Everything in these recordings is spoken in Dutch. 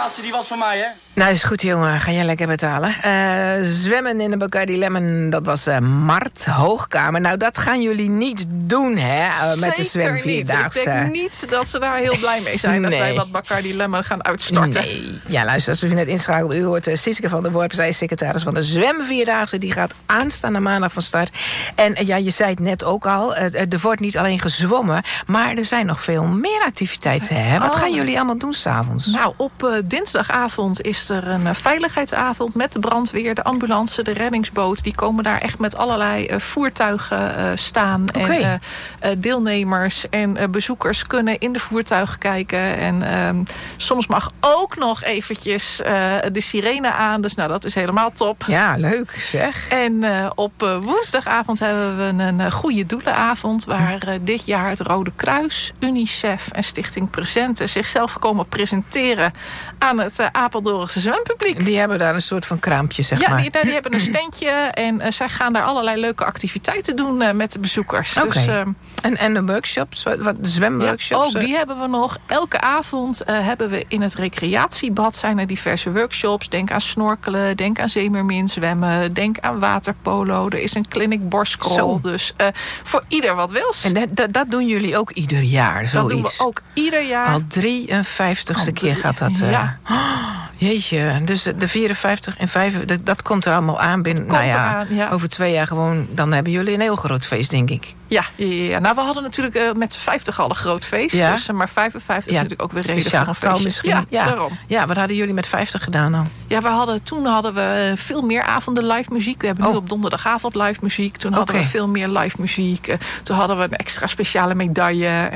laatste die was van mij, hè? Nou, is goed, jongen. Ga jij lekker betalen. Zwemmen in de Bacardi Lemon, dat was Mart Hoogkamer. Nou, dat gaan jullie niet doen, hè? Met de zwemvierdaagse. Ik denk niet dat ze daar heel blij mee zijn... als wij wat Bacardi Lemon gaan uitstorten. Nee. Ja, luister, als u net inschakelt... u hoort Siske van der Worp, zij is secretaris van de zwemvierdaagse. Die gaat aanstaande maandag van start. En ja, je zei het net ook al... er wordt niet alleen gezwommen... maar er zijn nog veel meer activiteiten, hè? Wat gaan jullie allemaal doen s'avonds? Nou, op dinsdagavond is er een veiligheidsavond... met de brandweer, de ambulance, de reddingsboot. Die komen daar echt met allerlei voertuigen staan. Okay. En deelnemers en bezoekers kunnen in de voertuigen kijken. En soms mag ook nog eventjes de sirene aan. Dus nou, dat is helemaal top. Ja, leuk zeg. En op woensdagavond hebben we een goede doelenavond... waar dit jaar het Rode Kruis, UNICEF en Stichting Presente... zichzelf komen presenteren aan het Apeldoornse zwempubliek. Die hebben daar een soort van kraampje, zeg maar. Ja, die hebben een standje en zij gaan daar allerlei leuke activiteiten doen met de bezoekers. Okay. Dus, en de workshops, wat de zwemworkshops? Ja, ook die hebben we nog. Elke avond hebben we in het recreatiebad zijn er diverse workshops. Denk aan snorkelen, denk aan zeemermin zwemmen, denk aan waterpolo. Er is een clinic borstcrawl. Dus voor ieder wat wils. En dat doen jullie ook ieder jaar, zoiets? Dat doen we ook ieder jaar. Al 53ste keer gaat dat. Ja. Jeetje, dus de 54 en 5, dat komt er allemaal aan binnen. Nou ja, over 2 jaar gewoon, dan hebben jullie een heel groot feest, denk ik. Ja. Nou, we hadden natuurlijk met z'n 50 al een groot feest. Ja. Dus, maar 55 is natuurlijk ook weer reden voor een feestje. Misschien. Ja, daarom. Ja, wat hadden jullie met 50 gedaan dan? Ja, toen hadden we veel meer avonden live muziek. We hebben nu op donderdagavond live muziek. Toen hadden we veel meer live muziek. Toen hadden we een extra speciale medaille.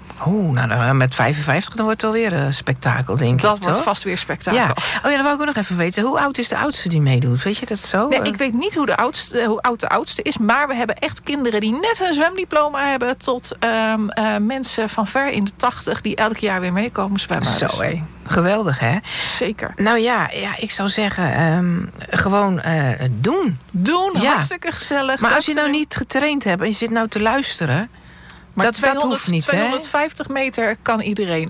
Nou, met 55 dan wordt het wel weer een spektakel, denk ik. Dat wordt vast weer spektakel. Ja. Dan wou ik ook nog even weten. Hoe oud is de oudste die meedoet? Weet je dat zo? Nee, ik weet niet hoe oud de oudste is. Maar we hebben echt kinderen die net hun zwemdiploma hebben... tot mensen van ver in de 80 die elk jaar weer meekomen zwemmen. Zo, hé. Geweldig, hè? Zeker. Nou ja, ik zou zeggen, gewoon doen. Hartstikke gezellig. Maar als je nou niet getraind hebt en je zit nou te luisteren... Maar dat hoeft niet, 250 meter kan iedereen.